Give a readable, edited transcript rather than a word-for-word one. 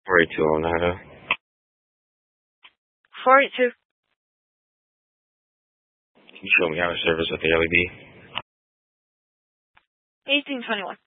482 Oneida. 482. Can you show me out of service with the LED? 1821.